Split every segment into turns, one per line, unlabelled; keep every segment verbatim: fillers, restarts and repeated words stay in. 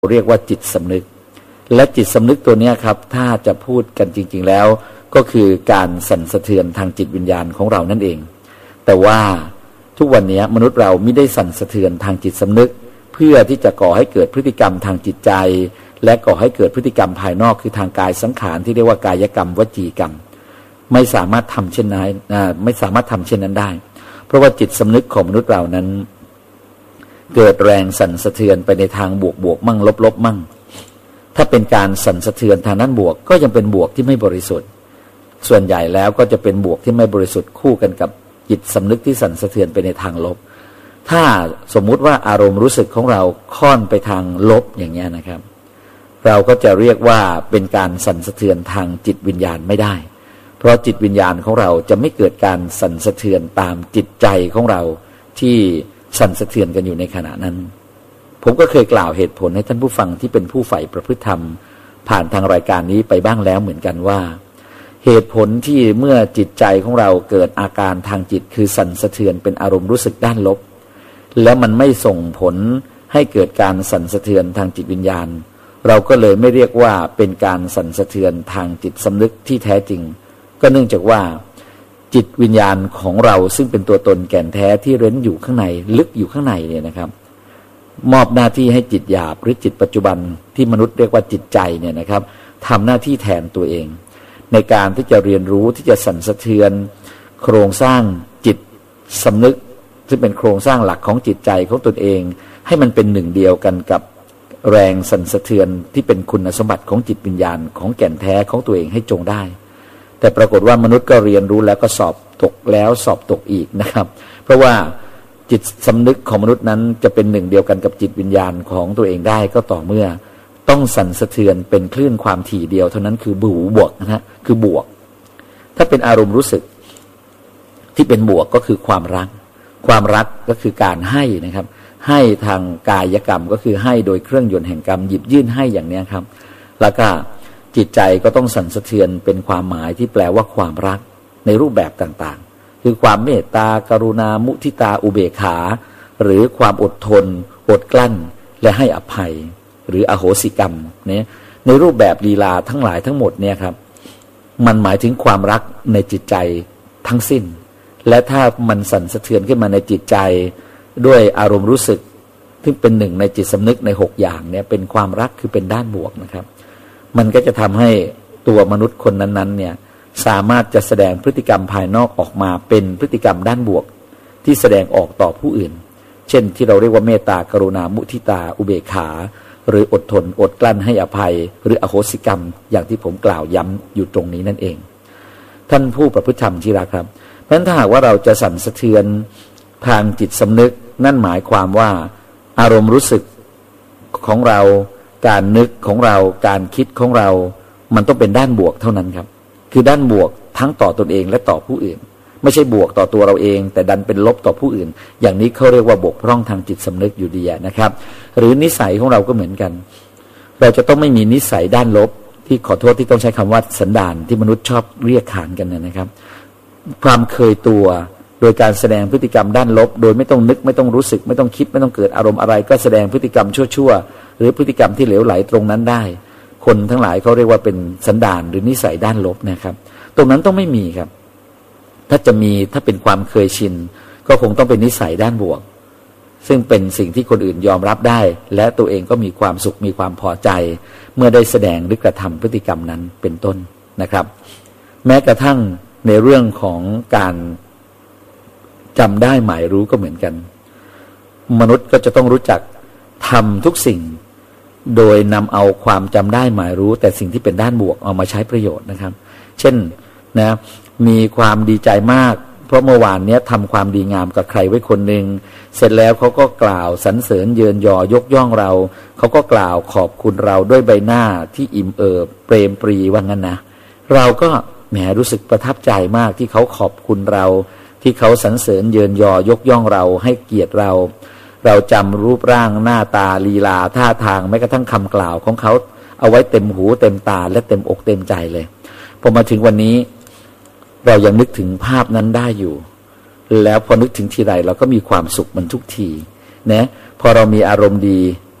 เรียกว่าจิตสำนึกและจิตสำนึกตัวนี้ครับถ้าจะพูดกันจริงๆแล้วก็คือการสั่นสะเทือนทางจิตวิญญาณของเรานั่นเองแต่ว่าทุกวันนี้มนุษย์เราไม่ได้สั่นสะเทือนทางจิตสำนึกเพื่อที่จะก่อให้เกิดพฤติกรรมทางจิตใจและก่อให้เกิดพฤติกรรมภายนอกคือทางกายสังขารที่เรียกว่ากายกรรมวจีกรรมไม่สามารถทำเช่นนั้นไม่สามารถทำเช่นนั้นได้เพราะว่าจิตสำนึกของมนุษย์เรานั้นเกิดแรงสั่นสะเทือนไปในทางบวกบวกมั่งลบลบมั่งถ้าเป็นการสั่นสะเทือนทางนั้นบวกก็ยังเป็นบวกที่ไม่บริสุทธิ์ส่วนใหญ่แล้วก็จะเป็นบวกที่ไม่บริสุทธิ์คู่กันกับจิตสำนึกที่สั่นสะเทือนไปในทางลบถ้าสมมุติว่าอารมณ์รู้สึกของเราค่อนไปทางลบอย่างเงี้ยนะครับเราก็จะเรียกว่าเป็นการสั่นสะเทือนทางจิตวิญญาณไม่ได้เพราะจิตวิญญาณของเราจะไม่เกิดการสั่นสะเทือนตามจิตใจของเราที่สั่นสะเทือนกันอยู่ในขณะนั้นผมก็เคยกล่าวเหตุผลให้ท่านผู้ฟังที่เป็นผู้ใฝ่ประพฤติธรรมผ่านทางรายการนี้ไปบ้างแล้วเหมือนกันว่าเหตุผลที่เมื่อจิตใจของเราเกิดอาการทางจิตคือสั่นสะเทือนเป็นอารมณ์รู้สึกด้านลบแล้วมันไม่ส่งผลให้เกิดการสั่นสะเทือนทางจิตวิญญาณเราก็เลยไม่เรียกว่าเป็นการสั่นสะเทือนทางจิตสำนึกที่แท้จริงก็เนื่องจากว่าจิตวิญญาณของเราซึ่งเป็นตัวตนแก่นแท้ที่เร้นอยู่ข้างในลึกอยู่ข้างในเนี่ยนะครับมอบหน้าที่ให้จิตหยาบหรือจิตปัจจุบันที่มนุษย์เรียกว่าจิตใจเนี่ยนะครับทำหน้าที่แทนตัวเองในการที่จะเรียนรู้ที่จะสั่นสะเทือนโครงสร้างจิตสำนึกซึ่งเป็นโครงสร้างหลักของจิตใจของตนเองให้มันเป็นหนึ่งเดียวกันกับแรงสั่นสะเทือนที่เป็นคุณสมบัติของจิตวิญญาณของแก่นแท้ของตัวเองให้จงได้แต่ปรากฏว่ามนุษย์ก็เรียนรู้แล้วก็สอบตกแล้วสอบตกอีกนะครับเพราะว่าจิตสำนึกของมนุษย์นั้นจะเป็นหนึ่งเดียวกันกับจิตวิญญาณของตัวเองได้ก็ต่อเมื่อต้องสั่นสะเทือนเป็นคลื่นความถี่เดียวเท่านั้นคือบูบวกนะฮะคือบวกถ้าเป็นอารมณ์รู้สึกที่เป็นบวกก็คือความรักความรักก็คือการให้นะครับให้ทางกายกรรมก็คือให้โดยเครื่องยนต์แห่งกรรมหยิบยื่นให้อย่างนี้ครับแล้วก็จิตใจก็ต้องสั่นสะเทือนเป็นความหมายที่แปลว่าความรักในรูปแบบต่างๆคือความเมตตากรุณามุทิตาอุเบกขาหรือความอดทนอดกลั้นและให้อภัยหรืออโหสิกรรมเนี่ยในรูปแบบลีลาทั้งหลายทั้งหมดเนี่ยครับมันหมายถึงความรักในจิตใจทั้งสิ้นและถ้ามันสั่นสะเทือนขึ้นมาในจิตใจด้วยอารมณ์รู้สึกที่เป็นหนึ่งในจิตสำนึกในหกอย่างเนี่ยเป็นความรักคือเป็นด้านบวกนะครับมันก็จะทำให้ตัวมนุษย์คนนั้นๆเนี่ยสามารถจะแสดงพฤติกรรมภายนอกออกมาเป็นพฤติกรรมด้านบวกที่แสดงออกต่อผู้อื่นเช่นที่เราเรียกว่าเมตตากรุณามุทิตาอุเบกขาหรืออดทนอดกลั้นให้อภัยหรืออโหสิกรรมอย่างที่ผมกล่าวย้ำอยู่ตรงนี้นั่นเองท่านผู้ประพฤติธรรมที่รักครับเพราะฉะนั้นถ้าหากว่าเราจะสั่นสะเทือนทางจิตสำนึกนั่นหมายความว่าอารมณ์รู้สึกของเราการนึกของเราการคิดของเรามันต้องเป็นด้านบวกเท่านั้นครับคือด้านบวกทั้งต่อตนเองและต่อผู้อื่นไม่ใช่บวกต่อตัวเราเองแต่ดันเป็นลบต่อผู้อื่นอย่างนี้เขาเรียกว่าบกพร่องทางจิตสำนึกอยู่ดีนะครับหรือนิสัยของเราก็เหมือนกันเราจะต้องไม่มีนิสัยด้านลบที่ขอโทษที่ต้องใช้คำว่าสันดานที่มนุษย์ชอบเรียกขานกันนะครับความเคยตัวโดยการแสดงพฤติกรรมด้านลบโดยไม่ต้องนึกไม่ต้องรู้สึกไม่ต้องคิดไม่ต้องเกิดอารมณ์อะไรก็แสดงพฤติกรรมชั่วๆหรือพฤติกรรมที่เหลวไหลตรงนั้นได้คนทั้งหลายเขาเรียกว่าเป็นสันดานหรือนิสัยด้านลบนะครับตรงนั้นต้องไม่มีครับถ้าจะมีถ้าเป็นความเคยชินก็คงต้องเป็นนิสัยด้านบวกซึ่งเป็นสิ่งที่คนอื่นยอมรับได้และตัวเองก็มีความสุขมีความพอใจเมื่อได้แสดงหรือกระทำพฤติกรรมนั้นเป็นต้นนะครับแม้กระทั่งในเรื่องของการจำได้หมายรู้ก็เหมือนกันมนุษย์ก็จะต้องรู้จักทำทุกสิ่งโดยนำเอาความจำได้หมายรู้แต่สิ่งที่เป็นด้านบวกเอามาใช้ประโยชน์นะครับเช่นนะมีความดีใจมากเพราะเมื่อวานเนี้ยทำความดีงามกับใครไว้คนหนึ่งเสร็จแล้วเขาก็กล่าวสรรเสริญเยินยอยกย่องเราเขาก็กล่าวขอบคุณเราด้วยใบหน้าที่อิ่มเอิบเปรมปรีว่างั้นนะเราก็แหมรู้สึกประทับใจมากที่เขาขอบคุณเราที่เขาสรรเสริญเยินยอยกย่องเราให้เกียรติเราเราจำรูปร่างหน้าตาลีลาท่าทางแม้กระทั่งคำกล่าวของเขาเอาไว้เต็มหูเต็มตาและเต็มอกเต็มใจเลยพอมาถึงวันนี้เรายังนึกถึงภาพนั้นได้อยู่แล้วพอนึกถึงทีไรเราก็มีความสุขมันทุกทีนะพอเรามีอารมณ์ดี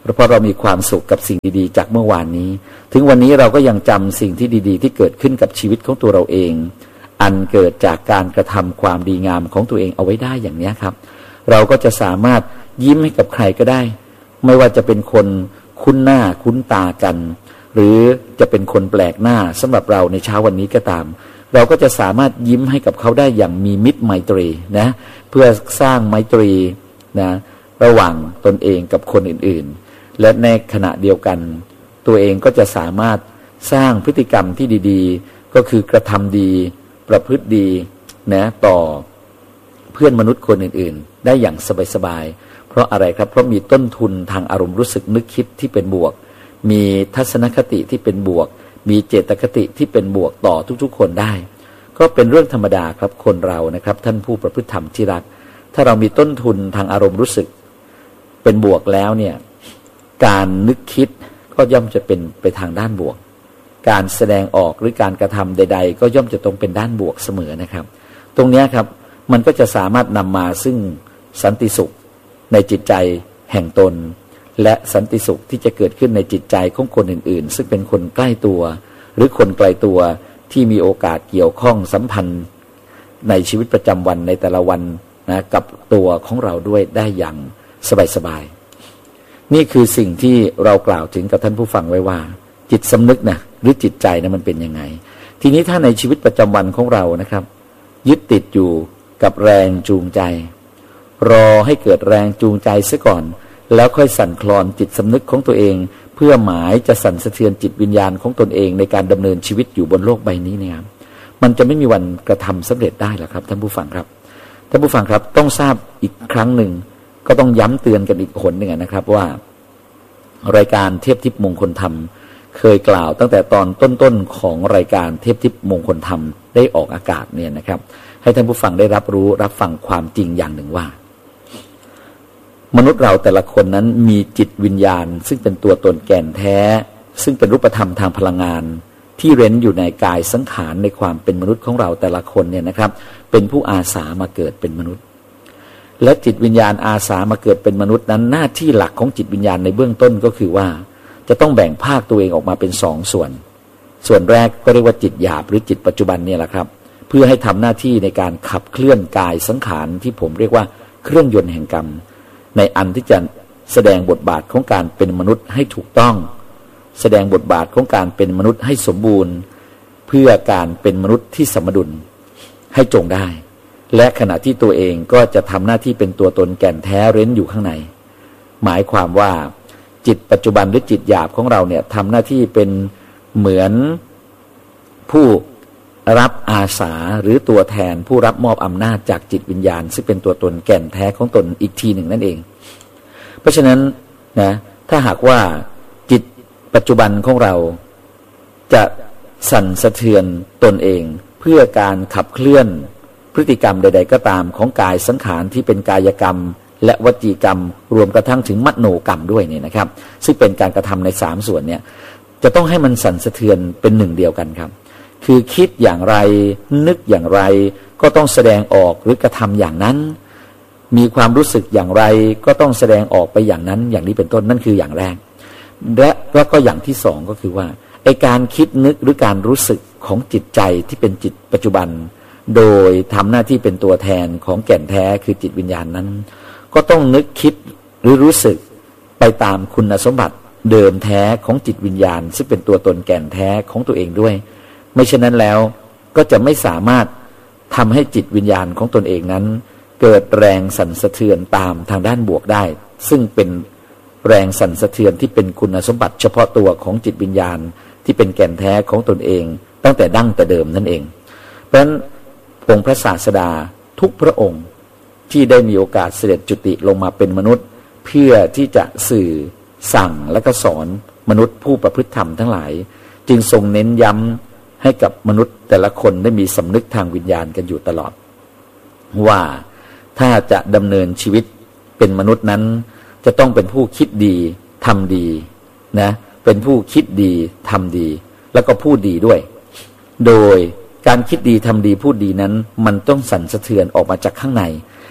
เพราะเรามีความสุขกับสิ่งดีๆจากเมื่อวานนี้ถึงวันนี้เราก็ยังจำสิ่งที่ดีๆที่เกิดขึ้นกับชีวิตของตัวเราเองอันเกิดจากการกระทำความดีงามของตัวเองเอาไว้ได้อย่างนี้ครับเราก็จะสามารถยิ้มให้กับใครก็ได้ไม่ว่าจะเป็นคนคุ้นหน้าคุ้นตากันหรือจะเป็นคนแปลกหน้าสำหรับเราในเช้าวันนี้ก็ตามเราก็จะสามารถยิ้มให้กับเขาได้อย่างมีมิตรไมตรีนะเพื่อสร้างไมตรีนะระหว่างตนเองกับคนอื่นๆและในขณะเดียวกันตัวเองก็จะสามารถสร้างพฤติกรรมที่ดีๆก็คือกระทำดีประพฤติดีนะต่อเพื่อนมนุษย์คนอื่นๆได้อย่างสบายๆเพราะอะไรครับเพราะมีต้นทุนทางอารมณ์รู้สึกนึกคิดที่เป็นบวกมีทัศนคติที่เป็นบวกมีเจตคติที่เป็นบวกต่อทุกๆคนได้ก็เป็นเรื่องธรรมดาครับคนเรานะครับท่านผู้ประพฤติธรรมที่รักถ้าเรามีต้นทุนทางอารมณ์รู้สึกเป็นบวกแล้วเนี่ยการนึกคิดก็ย่อมจะเป็นไปทางด้านบวกการแสดงออกหรือการกระทำใดๆก็ย่อมจะต้องเป็นด้านบวกเสมอนะครับตรงนี้ครับมันก็จะสามารถนำมาซึ่งสันติสุขในจิตใจแห่งตนและสันติสุขที่จะเกิดขึ้นในจิตใจของคนอื่นๆซึ่งเป็นคนใกล้ตัวหรือคนไกลตัวที่มีโอกาสเกี่ยวข้องสัมพันธ์ในชีวิตประจำวันในแต่ละวันนะกับตัวของเราด้วยได้อย่างสบายๆนี่คือสิ่งที่เรากล่าวถึงกับท่านผู้ฟังไว้ว่าจิตสำนึกนะหรือจิตใจนะมันเป็นยังไงทีนี้ถ้าในชีวิตประจำวันของเรานะครับยึดติดอยู่กับแรงจูงใจรอให้เกิดแรงจูงใจซะก่อนแล้วค่อยสั่นคลอนจิตสำนึกของตัวเองเพื่อหมายจะสั่นสะเทือนจิตวิญญาณของตนเองในการดำเนินชีวิตอยู่บนโลกใบนี้เนี่ยมันจะไม่มีวันกระทำสำเร็จได้หรอกครับท่านผู้ฟังครับท่านผู้ฟังครับต้องทราบอีกครั้งหนึ่งก็ต้องย้ำเตือนกันอีกหนหนึ่งนะครับว่ารายการเทพทิพย์มงคลธรรมเคยกล่าวตั้งแต่ตอนต้นๆของรายการเทพทิพย์มงคลธรรมได้ออกอากาศเนี่ยนะครับให้ท่านผู้ฟังได้รับรู้รับฟังความจริงอย่างหนึ่งว่ามนุษย์เราแต่ละคนนั้นมีจิตวิญญาณซึ่งเป็นตัวตนแก่นแท้ซึ่งเป็นรูปธรรมทางพลังงานที่เร้นอยู่ในกายสังขารในความเป็นมนุษย์ของเราแต่ละคนเนี่ยนะครับเป็นผู้อาสามาเกิดเป็นมนุษย์และจิตวิญญาณอาสามาเกิดเป็นมนุษย์นั้นหน้าที่หลักของจิตวิญญาณในเบื้องต้นก็คือว่าจะต้องแบ่งภาคตัวเองออกมาเป็นสองส่วนส่วนแรกก็เรียกว่าจิตหยาบหรือจิตปัจจุบันเนี่ยแหละครับเพื่อให้ทำหน้าที่ในการขับเคลื่อนกายสังขารที่ผมเรียกว่าเครื่องยนต์แห่งกรรมในอันที่จะแสดงบทบาทของการเป็นมนุษย์ให้ถูกต้องแสดงบทบาทของการเป็นมนุษย์ให้สมบูรณ์เพื่อการเป็นมนุษย์ที่สมดุลให้จงได้และขณะที่ตัวเองก็จะทำหน้าที่เป็นตัวตนแก่นแท้เร้นอยู่ข้างในหมายความว่าจิตปัจจุบันหรือจิตหยาบของเราเนี่ยทำหน้าที่เป็นเหมือนผู้รับอาสาหรือตัวแทนผู้รับมอบอำนาจจากจิตวิญญาณซึ่งเป็นตัวตนแก่นแท้ของตนอีกทีหนึ่งนั่นเองเพราะฉะนั้นนะถ้าหากว่าจิตปัจจุบันของเราจะสั่นสะเทือนตนเองเพื่อการขับเคลื่อนพฤติกรรมใดๆก็ตามของกายสังขารที่เป็นกายกรรมและวจีกรรมรวมกระทั่งถึงมโนกรรมด้วยเนี่ยนะครับซึ่งเป็นการกระทำในสามส่วนเนี่ยจะต้องให้มันสั่นสะเทือนเป็นหนึ่งเดียวกันครับคือคิดอย่างไรนึกอย่างไรก็ต้องแสดงออกหรือกระทำอย่างนั้นมีความรู้สึกอย่างไรก็ต้องแสดงออกไปอย่างนั้นอย่างนี้เป็นต้นนั่นคืออย่างแรกและแล้วก็อย่างที่สองก็คือว่าไอการคิดนึกหรือการรู้สึกของจิตใจที่เป็นจิตปัจจุบันโดยทำหน้าที่เป็นตัวแทนของแก่นแท้คือจิตวิญญาณนั้นก็ต้องนึกคิดหรือรู้สึกไปตามคุณสมบัติเดิมแท้ของจิตวิญญาณซึ่งเป็นตัวตนแก่นแท้ของตัวเองด้วยไม่เช่นนั้นแล้วก็จะไม่สามารถทำให้จิตวิญญาณของตนเองนั้นเกิดแรงสั่นสะเทือนตามทางด้านบวกได้ซึ่งเป็นแรงสั่นสะเทือนที่เป็นคุณสมบัติเฉพาะตัวของจิตวิญญาณที่เป็นแก่นแท้ของตนเองตั้งแต่ดั้งแต่เดิมนั่นเองเพราะฉะนั้นองค์พระศาสดาทุกพระองค์ที่ได้มีโอกาสเสด็จจุติลงมาเป็นมนุษย์เพื่อที่จะสื่อสั่งและก็สอนมนุษย์ผู้ประพฤติธรรมทั้งหลายจึงทรงเน้นย้ำให้กับมนุษย์แต่ละคนได้มีสำนึกทางวิญญาณกันอยู่ตลอดว่าถ้าจะดำเนินชีวิตเป็นมนุษย์นั้นจะต้องเป็นผู้คิดดีทำดีนะเป็นผู้คิดดีทำดีแล้วก็พูดดีด้วยโดยการคิดดีทำดีพูดดีนั้นมันต้องสั่นสะเทือนออกมาจากข้างใน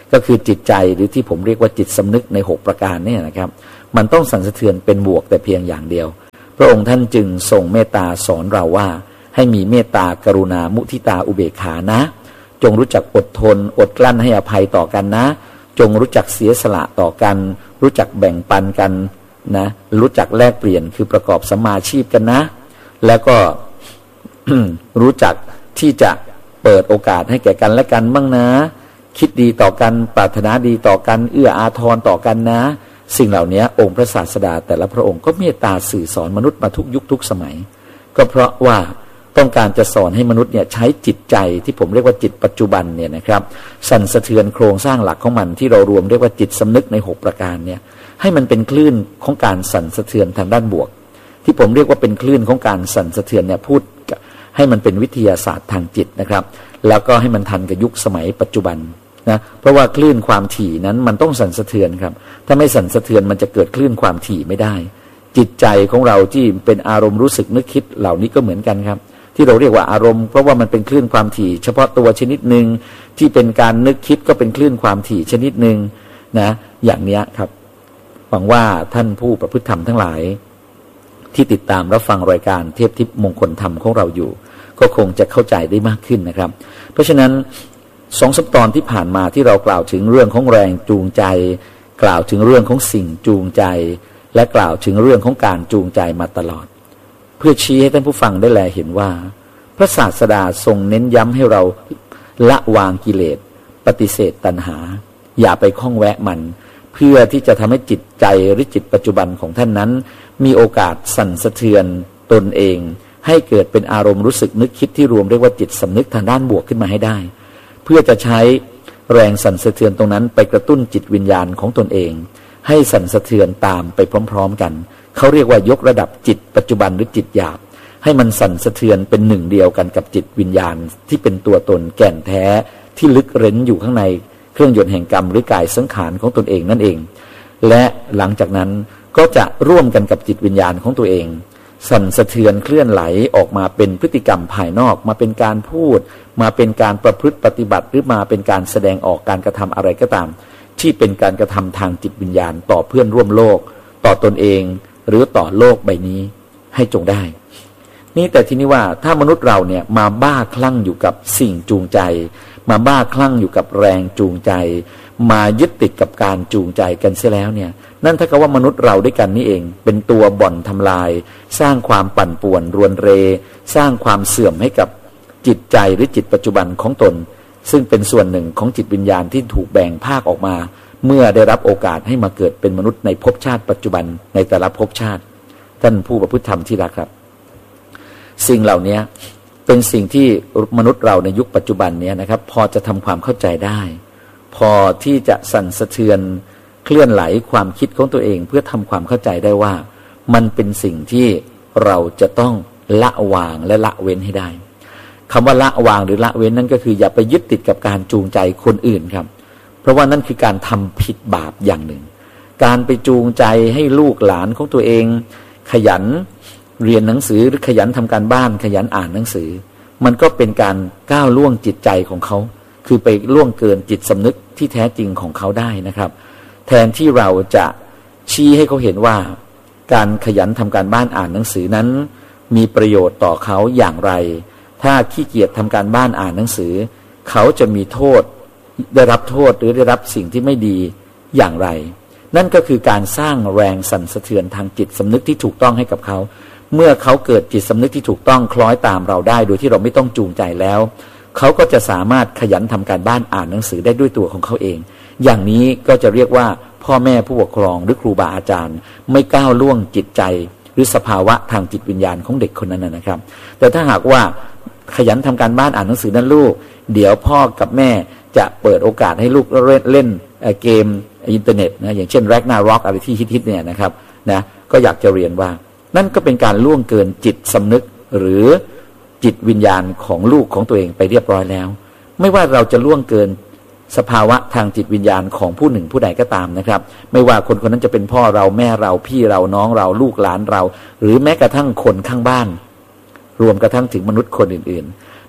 ก็คือจิตใจหรือที่ผมเรียกว่าจิตสำนึกในหกประการเนี่ยนะครับมันต้องสั่นสะเทือนเป็นบวกแต่เพียงอย่างเดียวพระองค์ท่านจึงทรงเมตตาสอนเราว่าให้มีเมตตากรุณามุทิตาอุเบกขานะจงรู้จักอดทนอดกลั้นให้อภัยต่อกันนะจงรู้จักเสียสละต่อกันรู้จักแบ่งปันกันนะรู้จักแลกเปลี่ยนคือประกอบสัมมาชีพกันนะแล้วก็ รู้จักที่จะเปิดโอกาสให้แก่กันและกันบ้างนะคิดดีต่อกันปรารถนาดีต่อกันเอื้ออาทรต่อกันนะสิ่งเหล่านี้องค์พระศาสดาแต่ละพระองค์ก็เมตตาสื่อสอนมนุษย์มาทุกยุคทุกสมัยก็เพราะว่าต้องการจะสอนให้มนุษย์เนี่ยใช้จิตใจที่ผมเรียกว่าจิตปัจจุบันเนี่ยนะครับสั่นสะเทือนโครงสร้างหลักของมันที่เรารวมเรียกว่าจิตสำนึกในหกประการเนี่ยให้มันเป็นคลื่นของการสั่นสะเทือนทางด้านบวกที่ผมเรียกว่าเป็นคลื่นของการสั่นสะเทือนเนี่ยพูดให้มันเป็นวิทยาศาสตร์ทางจิตนะครับแล้วก็ให้มันทันกับยุคสมัยปัจจุบันนะเพราะว่าคลื่นความถี่นั้นมันต้องสั่นสะเทือนครับถ้าไม่สั่นสะเทือนมันจะเกิดคลื่นความถี่ไม่ได้จิตใจของเราที่เป็นอารมณ์รู้สึกนึกคิดเหล่านี้ก็เหมือนกันครับที่เราเรียกว่าอารมณ์เพราะว่ามันเป็นคลื่นความถี่เฉพาะตัวชนิดหนึ่งที่เป็นการนึกคิดก็เป็นคลื่นความถี่ชนิดหนึ่งนะอย่างนี้ครับหวังว่าท่านผู้ประพฤติธรรมทั้งหลายที่ติดตามรับฟังรายการเทพทิพย์มงคลธรรมของเราอยู่ก็คงจะเข้าใจได้มากขึ้นนะครับเพราะฉะนั้นสองสัปดาห์ที่ผ่านมาที่เรากล่าวถึงเรื่องของแรงจูงใจกล่าวถึงเรื่องของสิ่งจูงใจและกล่าวถึงเรื่องของการจูงใจมาตลอดเพื่อชี้ให้ท่านผู้ฟังได้แลเห็นว่าพระศาสดาทรงเน้นย้ำให้เราละวางกิเลสปฏิเสธตัณหาอย่าไปข้องแวะมันเพื่อที่จะทำให้จิตใจหรือจิตปัจจุบันของท่านนั้นมีโอกาสสั่นสะเทือนตนเองให้เกิดเป็นอารมณ์รู้สึกนึกคิดที่รวมเรียกว่าจิตสำนึกทางด้านบวกขึ้นมาให้ได้เพื่อจะใช้แรงสั่นสะเทือนตรงนั้นไปกระตุ้นจิตวิญญาณของตนเองให้สั่นสะเทือนตามไปพร้อมๆกันเขาเรียกว่ายกระดับจิตปัจจุบันหรือจิตหยาบให้มันสั่นสะเทือนเป็นหนึ่งเดียวกันกับจิตวิญญาณที่เป็นตัวตนแก่นแท้ที่ลึกเร้นอยู่ข้างในเครื่องยนต์แห่งกรรมหรือกายสังขารของตนเองนั่นเองและหลังจากนั้นก็จะร่วมกันกับจิตวิญญาณของตัวเองสั่นสะเทือนเคลื่อนไหลออกมาเป็นพฤติกรรมภายนอกมาเป็นการพูดมาเป็นการประพฤติปฏิบัติหรือมาเป็นการแสดงออกการกระทำอะไรก็ตามที่เป็นการกระทำทางจิตวิญญาณต่อเพื่อนร่วมโลกต่อตนเองหรือต่อโลกใบนี้ให้จงได้นี่แต่ทีนี้ว่าถ้ามนุษย์เราเนี่ยมาบ้าคลั่งอยู่กับสิ่งจูงใจมาบ้าคลั่งอยู่กับแรงจูงใจมายึดติดกับการจูงใจกันเสียแล้วเนี่ยนั่นถ้ากับว่ามนุษย์เราด้วยกันนี่เองเป็นตัวบ่อนทำลายสร้างความปั่นป่วนรวนเรสร้างความเสื่อมให้กับจิตใจหรือจิตปัจจุบันของตนซึ่งเป็นส่วนหนึ่งของจิตวิญญาณที่ถูกแบ่งภาคออกมาเมื่อได้รับโอกาสให้มาเกิดเป็นมนุษย์ในภพชาติปัจจุบันในแต่ละภพชาติท่านผู้ประพฤติธรรมที่รักครับสิ่งเหล่านี้เป็นสิ่งที่มนุษย์เราในยุคปัจจุบันนี้นะครับพอจะทำความเข้าใจได้พอที่จะสั่นสะเทือนเคลื่อนไหลความคิดของตัวเองเพื่อทำความเข้าใจได้ว่ามันเป็นสิ่งที่เราจะต้องละวางและละเว้นให้ได้คำว่าละวางหรือละเว้นนั่นก็คืออย่าไปยึดติดกับการจูงใจคนอื่นครับเพราะว่านั่นคือการทำผิดบาปอย่างหนึ่งการไปจูงใจให้ลูกหลานของตัวเองขยันเรียนหนังสือหรือขยันทำการบ้านขยันอ่านหนังสือมันก็เป็นการก้าวล่วงจิตใจของเขาคือไปล่วงเกินจิตสำนึกที่แท้จริงของเขาได้นะครับแทนที่เราจะชี้ให้เขาเห็นว่าการขยันทำการบ้านอ่านหนังสือนั้นมีประโยชน์ต่อเขาอย่างไรถ้าขี้เกียจทำการบ้านอ่านหนังสือเขาจะมีโทษได้รับโทษหรือได้รับสิ่งที่ไม่ดีอย่างไรนั่นก็คือการสร้างแรงสั่นสะเทือนทางจิตสำนึกที่ถูกต้องให้กับเขาเมื่อเขาเกิดจิตสำนึกที่ถูกต้องคล้อยตามเราได้โดยที่เราไม่ต้องจูงใจแล้วเขาก็จะสามารถขยันทำการบ้านอ่านหนังสือได้ด้วยตัวของเขาเองอย่างนี้ก็จะเรียกว่าพ่อแม่ผู้ปกครองหรือครูบาอาจารย์ไม่ก้าวล่วงจิตใจหรือสภาวะทางจิตวิญญาณของเด็กคนนั้นนะครับแต่ถ้าหากว่าขยันทำการบ้านอ่านหนังสือนั้นลูกเดี๋ยวพ่อกับแม่จะเปิดโอกาสให้ลูกเล่นเล่นเกมอินเทอร์เน็ตนะอย่างเช่นแร็กนาร็อกอะไรที่ฮิตๆเนี่ยนะครับนะก็อยากจะเรียนว่านั่นก็เป็นการล่วงเกินจิตสำนึกหรือจิตวิญญาณของลูกของตัวเองไปเรียบร้อยแล้วไม่ว่าเราจะล่วงเกินสภาวะทางจิตวิญญาณของผู้หนึ่งผู้ใดก็ตามนะครับไม่ว่าคนคนนั้นจะเป็นพ่อเราแม่เราพี่เราน้องเราลูกหลานเราหรือแม้กระทั่งคนข้างบ้านรวมกระทั่งถึงมนุษย์คนอื่นๆ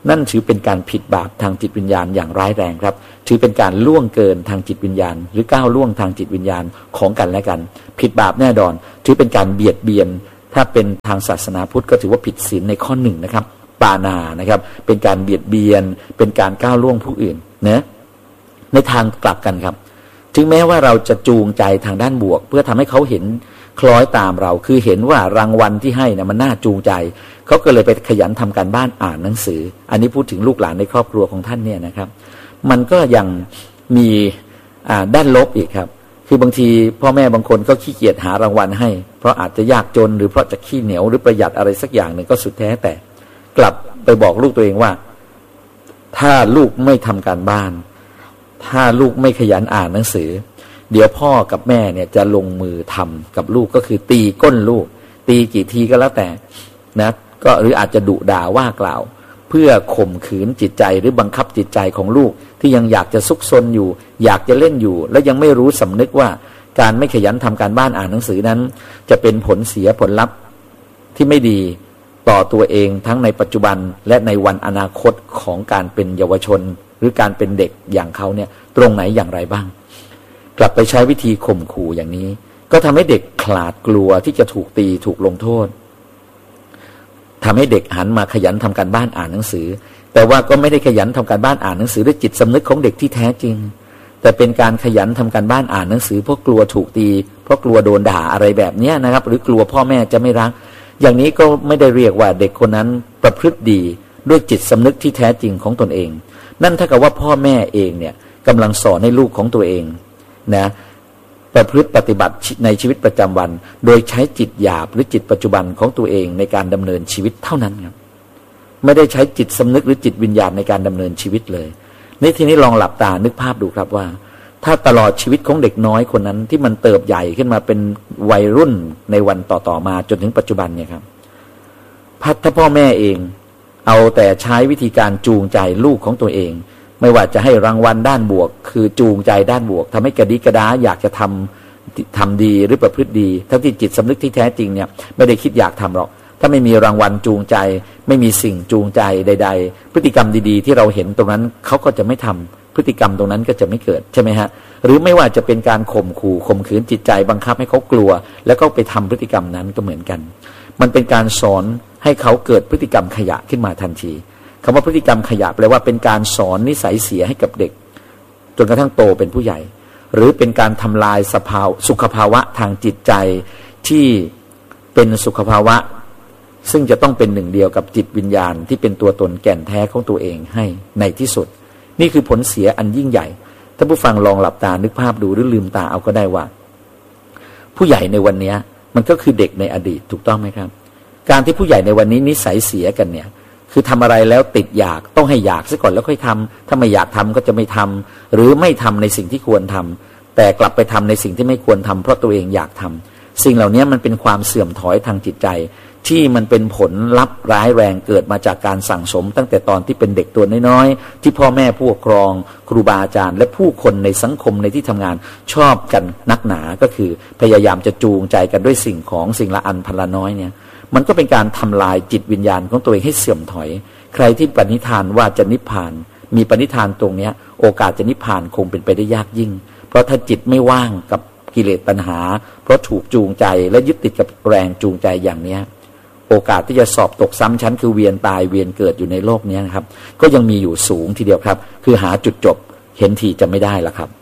นั่นถือเป็นการผิดบาปทางจิตวิญญาณอย่างร้ายแรงครับถือเป็นการล่วงเกินทางจิตวิญญาณหรือก้าวล่วงทางจิตวิญญาณของกันและกันผิดบาปแน่นอนถือเป็นการเบียดเบียนถ้าเป็นทางศาสนาพุทธก็ถือว่าผิดศีลในข้อหนึ่งนะครับปานานะครับเป็นการเบียดเบียนเป็นการก้าวล่วงผู้อื่นนะในทางกลับกันครับถึงแม้ว่าเราจะจูงใจทางด้านบวกเพื่อทำให้เขาเห็นคล้อยตามเราคือเห็นว่ารางวัลที่ให้นะมันน่าจูงใจเขาก็เลยไปขยันทำการบ้านอ่านหนังสืออันนี้พูดถึงลูกหลานในครอบครัวของท่านเนี่ยนะครับมันก็ยังมีด้านลบอีกครับคือบางทีพ่อแม่บางคนก็ขี้เกียจหารางวัลให้เพราะอาจจะยากจนหรือเพราะจะขี้เหนียวหรือประหยัดอะไรสักอย่างหนึ่งก็สุดแท้แต่กลับไปบอกลูกตัวเองว่าถ้าลูกไม่ทำการบ้านถ้าลูกไม่ขยันอ่านหนังสือเดี๋ยวพ่อกับแม่เนี่ยจะลงมือทำกับลูกก็คือตีก้นลูกตีกี่ทีก็แล้วแต่นะก็หรืออาจจะดุด่าว่ากล่าวเพื่อข่มขืนจิตใจหรือบังคับจิตใจของลูกที่ยังอยากจะซุกซนอยู่อยากจะเล่นอยู่และยังไม่รู้สำนึกว่าการไม่ขยันทำการบ้านอ่านหนังสือนั้นจะเป็นผลเสียผลลัพธ์ที่ไม่ดีต่อตัวเองทั้งในปัจจุบันและในวันอนาคตของการเป็นเยาวชนหรือการเป็นเด็กอย่างเขาเนี่ยตรงไหนอย่างไรบ้างกลับไปใช้วิธีข่มขู่อย่างนี้ก็ทำให้เด็กขลาดกลัวที่จะถูกตีถูกลงโทษทำให้เด็กหันมาขยันทำการบ้านอ่านหนังสือแต่ว่าก็ไม่ได้ขยันทำการบ้านอ่านหนังสือด้วยจิตสำนึกของเด็กที่แท้จริงแต่เป็นการขยันทำการบ้านอ่านหนังสือเพราะกลัวถูกตีเพราะกลัวโดนด่าอะไรแบบนี้นะครับหรือกลัวพ่อแม่จะไม่รักอย่างนี้ก็ไม่ได้เรียกว่าเด็กคนนั้นประพฤติดีด้วยจิตสำนึกที่แท้จริงของตนเองนั่นเท่ากับว่าพ่อแม่เองเนี่ยกำลังสอนให้ลูกของตัวเองนะประพฤติปฏิบัติในชีวิตประจำวันโดยใช้จิตหยาบหรือจิตปัจจุบันของตัวเองในการดำเนินชีวิตเท่านั้นครับไม่ได้ใช้จิตสำนึกหรือจิตวิญญาณในการดำเนินชีวิตเลยในทีนี้ลองหลับตานึกภาพดูครับว่าถ้าตลอดชีวิตของเด็กน้อยคนนั้นที่มันเติบใหญ่ขึ้นมาเป็นวัยรุ่นในวันต่อๆมาจนถึงปัจจุบันเนี่ยครับพัฒถ้าพ่อแม่เองเอาแต่ใช้วิธีการจูงใจลูกของตัวเองไม่ว่าจะให้รางวัลด้านบวกคือจูงใจด้านบวกทำให้กระดิกระดาอยากจะทำทำดีหรือประพฤติดีทั้งที่จิตสำนึกที่แท้จริงเนี่ยไม่ได้คิดอยากทำหรอกถ้าไม่มีรางวัลจูงใจไม่มีสิ่งจูงใจใดๆพฤติกรรมดีๆที่เราเห็นตรงนั้นเขาก็จะไม่ทำพฤติกรรมตรงนั้นก็จะไม่เกิดใช่ไหมฮะหรือไม่ว่าจะเป็นการข่มขู่ข่มขืนจิตใจบังคับให้เขากลัวแล้วก็ไปทำพฤติกรรมนั้นก็เหมือนกันมันเป็นการสอนให้เขาเกิดพฤติกรรมขยะขึ้นมาทันทีคำว่าพฤติกรรมขยะแปลว่าเป็นการสอนนิสัยเสียให้กับเด็กจนกระทั่งโตเป็นผู้ใหญ่หรือเป็นการทำลายสภาวะสุขภาวะทางจิตใจที่เป็นสุขภาวะซึ่งจะต้องเป็นหนึ่งเดียวกับจิตวิญญาณที่เป็นตัวตนแก่นแท้ของตัวเองให้ในที่สุดนี่คือผลเสียอันยิ่งใหญ่ถ้าผู้ฟังลองหลับตานึกภาพดูหรือลืมตาเอาก็ได้ว่าผู้ใหญ่ในวันนี้มันก็คือเด็กในอดีตถูกต้องไหมครับการที่ผู้ใหญ่ในวันนี้นิสัยเสียกันเนี่ยคือทำอะไรแล้วติดอยากต้องให้อยากซะก่อนแล้วค่อยทำถ้าไม่อยากทำก็จะไม่ทำหรือไม่ทำในสิ่งที่ควรทำแต่กลับไปทำในสิ่งที่ไม่ควรทำเพราะตัวเองอยากทำสิ่งเหล่านี้มันเป็นความเสื่อมถอยทางจิตใจที่มันเป็นผลลัพธ์ร้ายแรงเกิดมาจากการสั่งสมตั้งแต่ตอนที่เป็นเด็กตัวน้อยๆที่พ่อแม่ผู้ปกครองครูบาอาจารย์และผู้คนในสังคมในที่ทำงานชอบกันนักหนาก็คือพยายามจะจูงใจกันด้วยสิ่งของสิ่งละอันพันละน้อยเนี่ยมันก็เป็นการทำลายจิตวิญญาณของตัวเองให้เสื่อมถอยใครที่ปณิธานว่าจะนิพพานมีปณิธานตรงนี้โอกาสจะนิพพานคงเป็นไปได้ยากยิ่งเพราะถ้าจิตไม่ว่างกับกิเลสตัณหาเพราะถูกจูงใจและยึดติดกับแรงจูงใจอย่างนี้โอกาสที่จะสอบตกซ้ำชั้นคือเวียนตายเวียนเกิดอยู่ในโลกนี้นะครับก็ยังมีอยู่สูงทีเดียวครับคือหาจุดจบเห็นทีจะไม่ได้ละครับ